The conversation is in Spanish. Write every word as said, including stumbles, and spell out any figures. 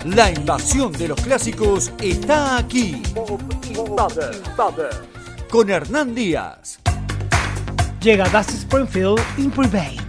La invasión de los clásicos está aquí. Con Hernán Díaz. Llega Das Springfield in Prevail.